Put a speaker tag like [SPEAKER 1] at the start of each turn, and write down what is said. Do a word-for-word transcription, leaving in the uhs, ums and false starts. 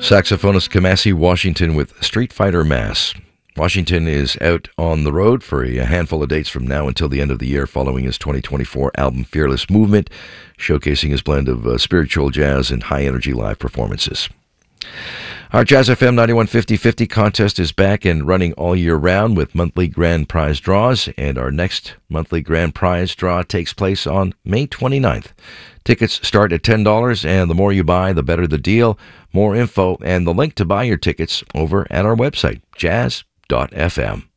[SPEAKER 1] Saxophonist Kamasi Washington with Street Fighter Mass. Washington is out on the road for a handful of dates from now until the end of the year following his twenty twenty-four album Fearless Movement, showcasing his blend of uh, spiritual jazz and high-energy live performances. Our Jazz F M ninety-one fifty fifty contest is back and running all year round with monthly grand prize draws, and our next monthly grand prize draw takes place on May twenty-ninth. Tickets start at ten dollars, and the more you buy, the better the deal. More info and the link to buy your tickets over at our website, jazz dot f m.